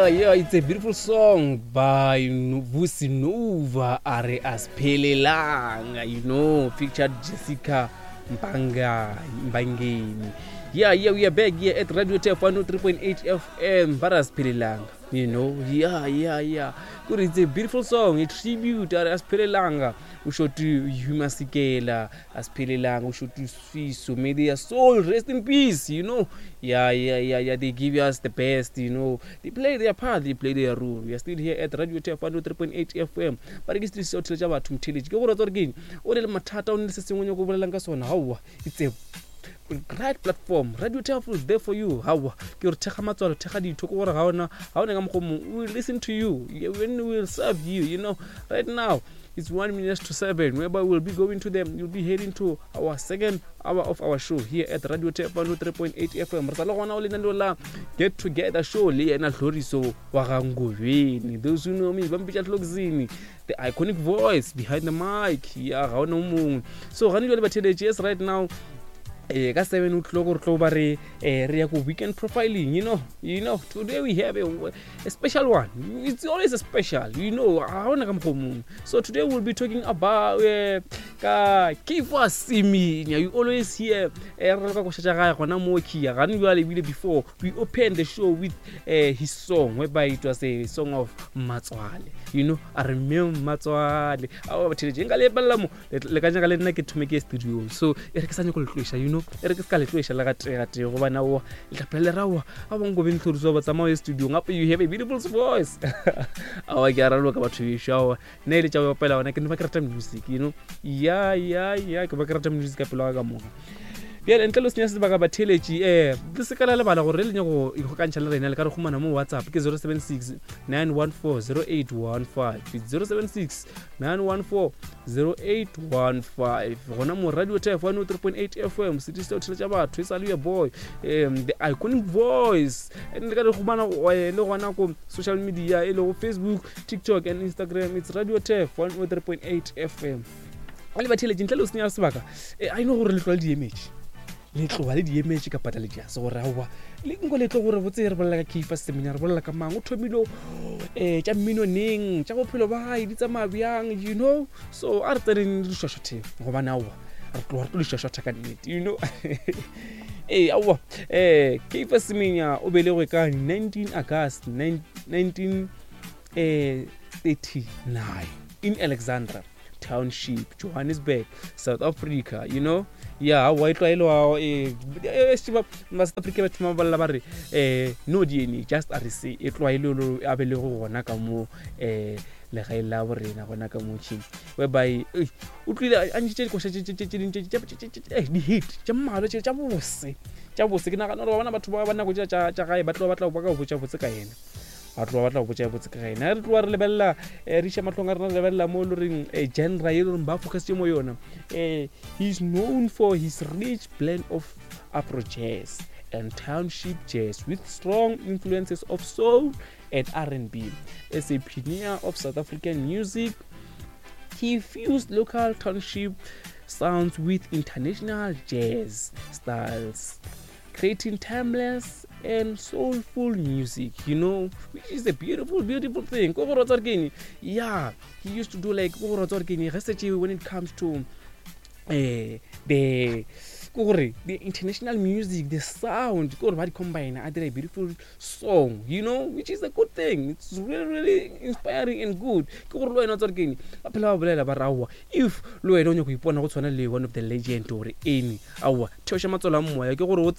Yeah, it's a beautiful song by Vusi Nova Are Aspelelanga, featured Jessica Mbangeni. Yeah, we are back here at Radio TF 103.8 FM, Paraspelelanga. Yeah. Good, it's a beautiful song, a tribute Are Aspelelanga. We should do Humasikela, Aspelelanga, we should do Swiso, may their soul rest in peace, Yeah, they give us the best, They play their part, they play their role. We are still here at Radio TF 103.8 FM. But it is still so to about Tumtili. Go over again. Order Matata on the system when you go over Langason. How? It's a great platform. Radio TF is there for you. How? Your Techamato, Techadi, took over how we listen to you. When we will serve you, right now. It's 1 minute to 7, whereby we'll be going to them. You'll be heading to our second hour of our show here at Radio TF 103.8 FM. Get together show, those who know me, the iconic voice behind the mic. Yeah, so right now. Ka 7 o'clock or re weekend profiling, today we have a special one. It's always a special, so today we'll be talking about Kifa Simi. You always hear before we opened the show with his song, whereby it was a song of Matswale. I remember Matswale. To make a studio. So re ke ska le tloisha la gate go bana o le tlapelerawa a bang go bentlo ruso ba tsamao studio ngape you have a beautiful voice awa ke ara lo ka batho e shawa ne le tšao pela wana ke ne ba kerata music yeah ke ba kerata music ka pela ka mona bia ntle lo senya se ba ka batheletši le se kala le bala gore le nyego e go kantšha le rena le ka re khumana mo WhatsApp ke 076 914 0815 076 914 0815 gona mo Radio TF 103.8 FM city state tša batho e sa le boy the iconic voice le ka re khumana le gona ko social media e le go Facebook, TikTok and Instagram. It's Radio TF 103.8 FM. Ale batheletši ntle lo senya sebaka I know gore le tlola di image le tloba le di-image ka patale dia se gore aowa le nko le tlo gore botse re bolela ka Kifa seminar bolela ka mang o thomilo tša mmino neng tša bophelo ba hae di tsamaya bjang so a re tseneng re shwashwathe gobane aowa re tlo le shwashwatha ka nnete aowa Kifa Semenya o belegwe ka 19 August 1939 in Alexandra Township, Johannesburg, South Africa, Yeah, white loyal South Africa ba ba re no DNA just RC e tloile a bele go gona ka mo le ga ila borena gona ka mo tšhing whereby o tlile a ntse go di hit tša mmalo tša bose ke nagana gore bana batho ba bana go tša gae ba batla go ba ka go botsa botse ka yena a tlo batla go botsa botse ka yena re tlo re lebella re tša matlong a rena lebella mo le reng genre e re ba focus mo yona he's known for his rich blend of Afro jazz and township jazz with strong influences of soul and R&B. As a pioneer of South African music, he fused local township sounds with international jazz styles, creating timeless and soulful music, which is a beautiful thing. Yeah, he used to do like research when it comes to the international music, the sound, combine a beautiful song, which is a good thing. It's really inspiring and good. If one of the legend or any our Tosha Matsola Moya,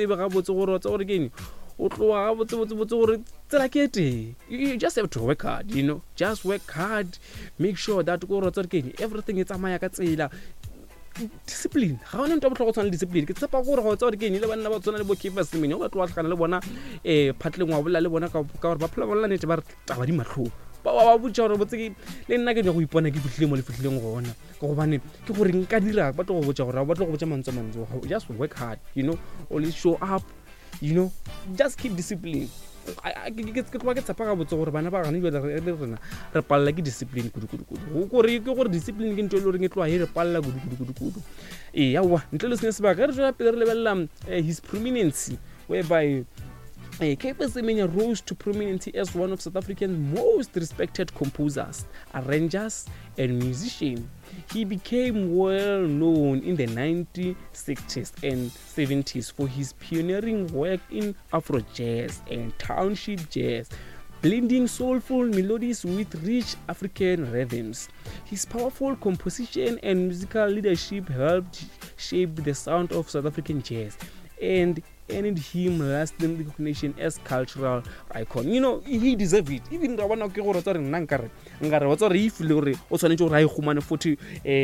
you just have to work hard, just work hard, make sure that everything is a discipline. How many times talk about discipline? Ke tsepa gore go tswa ke ne le bana ba tsona le bo Kifa Semenya o ba tlo tlhana le bona phatleng wa bolla le bona ka gore ba phela bona nete ba taba di matlho ba botsa gore botse le nna ke go ipona ke fitlhile mo le fitlhileng gona go gobane ke gore nka dira ba tlo go botsa gore ba tlo go botsa mantso just work hard, always show up, just keep discipline. ke tloa ke tsapa ga botse gore bana ba gane rena re palela ke discipline kudu gore discipline ke ntho e le gore ke tloa re palela kudu yawa ntle le sene sebaka re tswela pele re lebelela his prominence whereby Kaifa Semenya rose to prominence as one of South Africa's most respected composers, arrangers, and musicians. He became well known in the 1960s and 70s for his pioneering work in Afro jazz and township jazz, blending soulful melodies with rich African rhythms. His powerful composition and musical leadership helped shape the sound of South African jazz and earned him lasting recognition as cultural icon. You know, he deserved it. Even the one okay gore tsare nna nkare wa tsare if le gore o tshwanetse go ra igumane futhi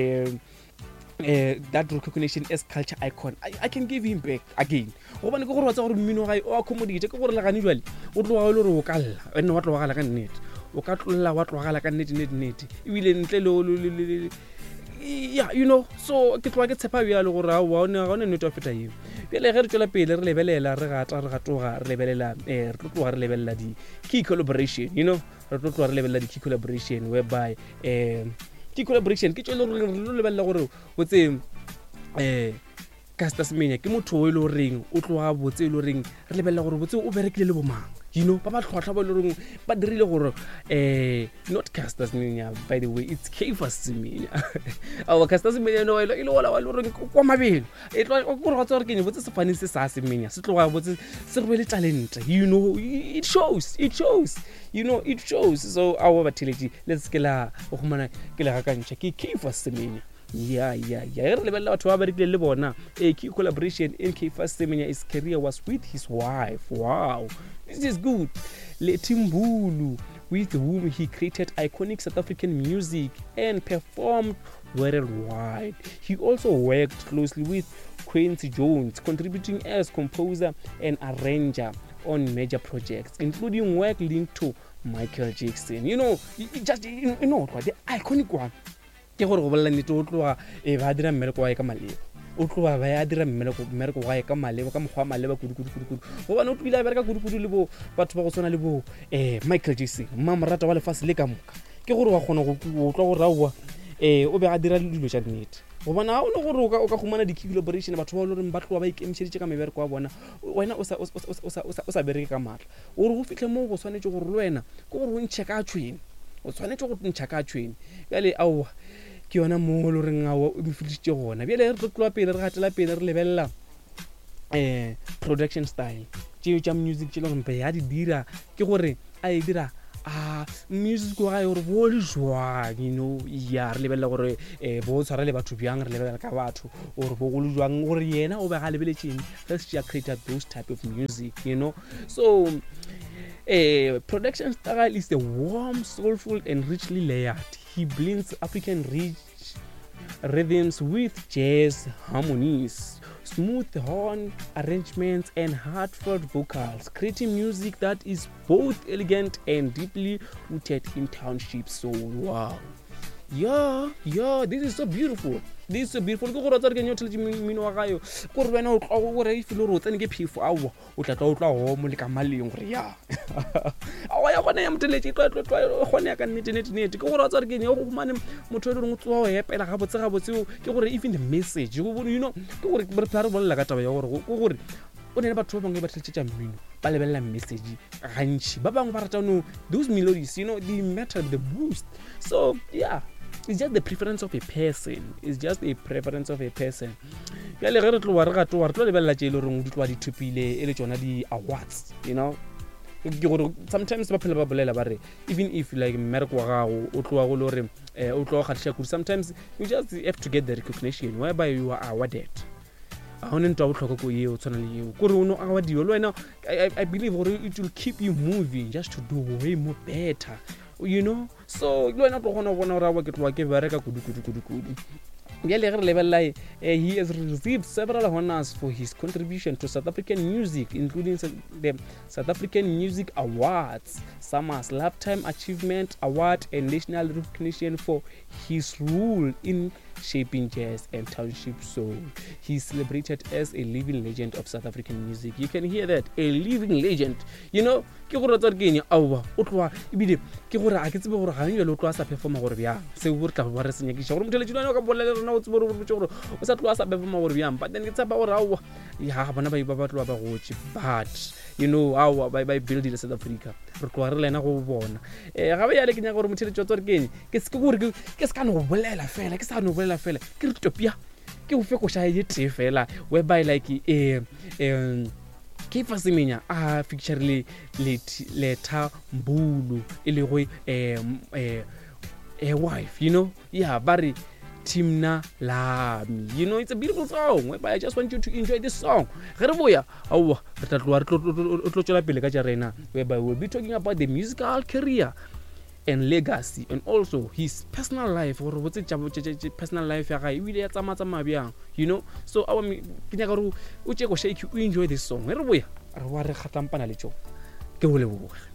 that recognition as culture icon. I can give him back again. Gobane ke gore wa tsa gore mmino ga o accommodate ke gore la gane jwale o tloga le gore o ka lla ene wa tloga la ka nnete o ka tlolla wa tloga la ka nnete ibile ntle le yeah, you know, so ke tloga ke tshepa bjalo gore a ona nnete wa feta eo pele ge re tswela pele re lebelela re gatoga re lebelela re tloga re lebelela di key collaboration, you know, re tloga re lebelela di key collaboration whereby key collaboration ke tswela re lebelela gore botse Caster Semenya ke motho o ile o reng o tloga botse ile o reng re lebelela gore botse o berekile le bomang, you know, ba tlhotlha ba ile reng ba dirile gore not Caster Semenya, by the way, it's Kaifa Semenya. Our Caster Semenya no ile ola reng kwa mabelo e tloga gore ga tsore ke ne botse se fane se sa Semenya se tloga botse se re le talent, you know, it shows, you know, it shows. So our fertility, let's get la go mana ke le ga ka ntse ke Kaifa Semenya. Yeah. Re lebella batho ba berekile le bona. A key collaboration in Kaifa Semenya's career was with his wife. Wow, this is good. Letimbulu, with whom he created iconic South African music and performed worldwide. He also worked closely with Quincy Jones, contributing as composer and arranger on major projects, including work linked to Michael Jackson. You know, just you know what the iconic one. Ke gore go bolla nnete o tloga ba dira mmereko wa ka maleba o tloga ba ya dira mmereko wa ka maleba ka mogwa maleba kudu go bana o tlile a bereka kudu le bo batho ba go tsona le bo Michael Jackson mmamorata wa lefase le ka moka ke gore wa gona go tloga go rawa o be a dira dilo tša nnete go bona o le gore o ka khumana di collaboration batho ba le re ba tloga ba ikemšeditše ka mebereko wa bona wena o sa bereke ka matla o re go fihle mo go tshwanetse gore le wena ke gore o ntšhe ka tšhwene o tshwanetse go ntšha ka tšhwene bjale aowa ke yona mo le reng a o mfilitše gona bjale re tloa pele re gatela pele re lebelela production style tšeo tša music tše le gore mpe ya di dira ke gore a e dira music wa gae gore bo le jwang, you know, ya re lebelela gore bo tshwara le batho bjang re lebelela ka batho gore bo go le jwang gore yena o be ga lebeletšeng first year created those type of music, you know. So production style is a warm, soulful, and richly layered. He blends African rich rhythms with jazz harmonies, smooth horn arrangements, and heartfelt vocals, creating music that is both elegant and deeply rooted in township soul. Wow. Yeah, this is so beautiful. This is so beautiful. Go go tsare ke nyo tletse mino wa gayo go re wena o tlo go re ifile re o tsene ke phefo awo o tla tla o tla go mo le ka maleng gore ya a ya gona ya mteletse tlo gone ya ka nnete ke gore tsare ke nyo go humane motho e le reng o tsoa o epela ga botse ke gore even the message you know ke gore re tla re bolela ka taba ya gore go gore o ne batho ba bangwe ba tletse tša mmino ba lebella message gantši ba bangwe ba rata no those melodies, you know, they matter the boost. So yeah, it's just the preference of a person. It's just a preference of a person. Ya le re tlo wa re gato wa re tlo lebella tše le reng di tloa di thupile e le tsona di awards, you know. Sometimes ba phela ba bolela ba re even if like mmereko wa gago o tloa go le gore o tloa go kgatlhisa kudu, sometimes you just have to get the recognition whereby you are awarded. I believe it will keep you moving just to do way more better, you know. So he has received several honors for his contribution to South African music, including the South African Music Awards, Summer's Lifetime Achievement Award, and national recognition for his role in shaping jazz and township soul. He's celebrated as a living legend of South African music. You can hear that, a living legend. You know, ke go ratsa ke eng aowa o tloa ibile ke gore a ke tsebe gore ga nyo le o tloa sa performa gore bjang se o re ka ba re senya ke gore motho le tshwana ka bolela rena o tsebe gore o sa tloa sa performa gore bjang but then ke tsaba gore aowa ya bona ba tloa ba gotse but you know aowa ba build ile South Africa re tloa re lena go bona ga ba ya le ke nya gore motho le tshotso re keng ke se gore ke se ka no bolela fela ke sa no bolela fela ke re topia ke o fe go sha ye te fela whereby like ke fa semenya a feature le tha mbulu ile go wife, you know, yeah, bari Timna Lami, you know, it's a beautiful song whereby I just want you to enjoy this song. Whereby we'll be talking about the musical career and legacy and also his personal life or what's it personal life you know, so our enjoy this song.